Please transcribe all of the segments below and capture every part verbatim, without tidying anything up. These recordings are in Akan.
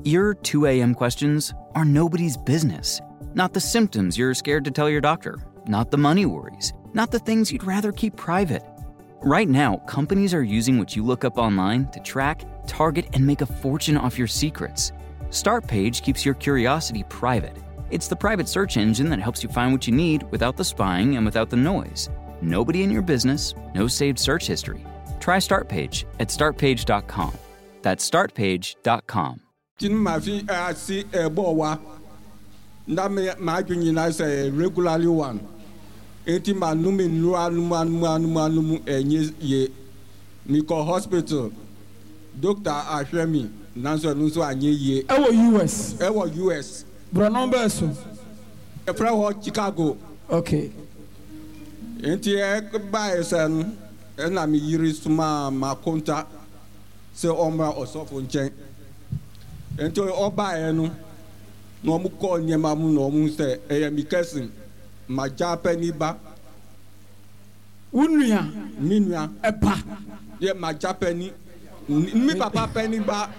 Your two a.m. questions are nobody's business. Not the symptoms you're scared to tell your doctor. Not the money worries. Not the things you'd rather keep private. Right now, companies are using what you look up online to track, target, and make a fortune off your secrets. Startpage keeps your curiosity private. It's the private search engine that helps you find what you need without the spying and without the noise. Nobody in your business, no saved search history. Try Startpage at start page dot com. That's start page dot com. Regularly one. Eti manumi nua numa numa numa numu enye ye. Miko hospital. Doctor Ashemi nanso nunso anye ye. Ewo U S. Ewo U S. Bro number so. Efra wo Chicago. Okay. Enti e ba esen e na mi yiri suma ma konta se omra osofo nchen. Enti o ba e no no mu ko nyema mu no mu se e mi kesin ma Japani ba unua minua epa ye ma Japani mi papa penny ba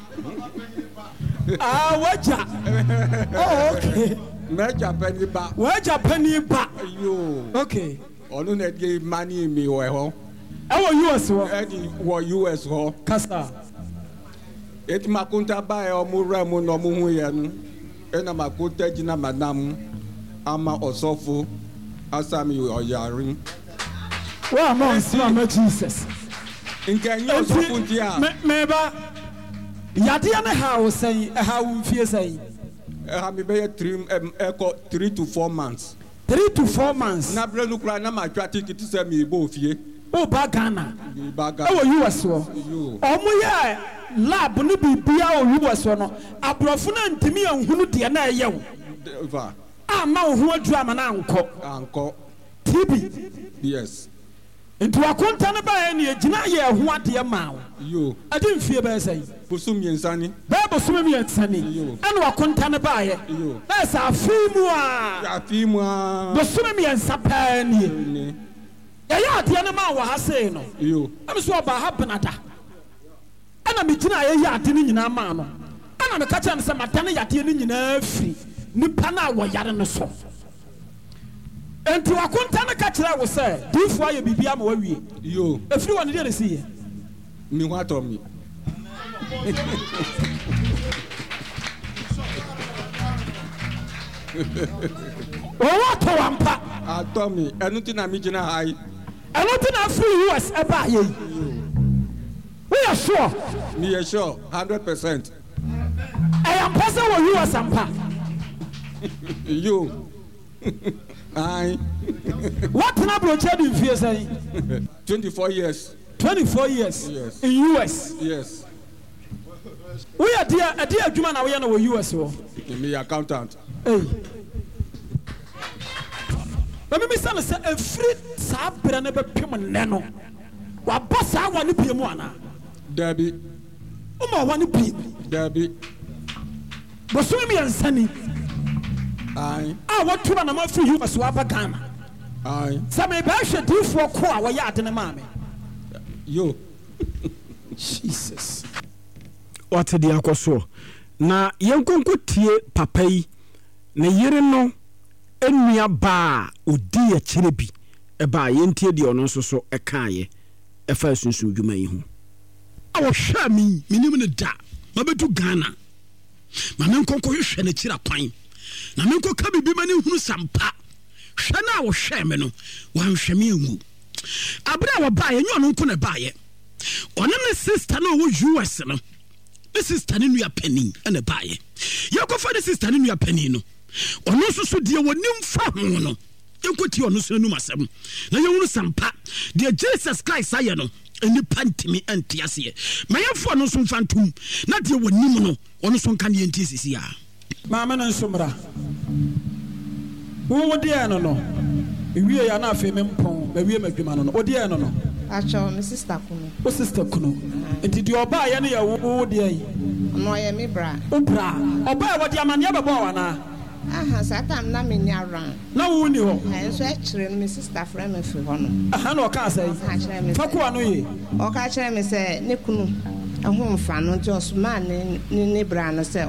ah waja oh okay me Japani ba waja penny ba yo okay onu na dey money mi we ho e wo U S ho e di wo U S ho kasa et ma konta ba e o mu ra mu no mu hu ye no e na ma konta gina madam ama osofo asami oyarin wa mo nsi ma Jesus nkan yo osofo ntia me ba yade na ha wo sen e ha wo mfie sen e ha me be three echo three to four months three to four months na bre no kura na ma twa ticket se me bo fie o ba Ghana ba Ghana e wo U S wo omo ye lab no bibia o U S wo no abrofo na ntimi anhunu de na eye wo va ama wo ho adu ama na anko anko T B yes nti wakonta ne ba ne agina ye ho ade ma wo yo ade mfie ba sai busum yensani ba busum yensani ene wakonta ne ba ye na sa afimu a afimu a busum yensa pa ne ya ya ade ne ma wo ha sei no yo am so ba ha benada ana me gina ye ya ade ne nyina ma no ana me ka cha ne se matane ya ade ne nyina afiri nipa na wo yare no so enti wakonta ne ka kira wo se difo aye bibia ma wawie yo afiri won de resi ye mi ho atomi o wa to wampa atomi enu ti na mi gina hai enu ti na free U S e ba ye we are sure me are sure one hundred percent I am person wo U S ampa yo ai what na bro chedi mfie say twenty-four years twenty-four years yes. in U S yes we are there a there adwuma na we na wo U S wo me accountant hey let me say say every sabra na be pem ne no wa boss awa ne piem ana Debbie o ma wa ne piem Debbie boso mi ansani ai ah what tuba na ma free U S wa ba Ghana ai sa me ba hwe difo ko a wo ya ade ne ma me yo Jesus what the akoso na yenkonko tie papa yi na yere no enua ba odi ya kire bi e ba yentie de ono nso so e kaaye e fa sunsun dwuma yi ho awo hwa mi minim ne da mabetu Ghana ma menkonko hwe na kira kwan na menko ka bibi mani hunu sampa hwe na wo hwe me no wan hwe me engu abra wo ba ye nyo no nko na ba ye one me sister no wo U S no me sister ne nua pani na ba ye ye ko fa de sister ne nua pani no ono so so de wonim fa ho no yenkoti ono so num asem na ye hunu sampa de Jesus Christ aye no eni pantimi antiase ye mayefo no so mfantum na de wonim no ono so nka ne enti sisi a mama na nsomra wo wodi ano no ewie ya na afi me mpon ba wie madwuma no no wodi ano no acho me sister kuno o sister kuno enti di oba ya ne ya wo wodi ayi no ye me bra o bra oba ya wodi amane ya bebo wana aha satam na me nya ran na wo ni ho eh so e kire no me sister friend me fi ho no aha na o ka sai fa ko ano ye o ka kire me se ne kunu ehun fa no just man ne ne bra no se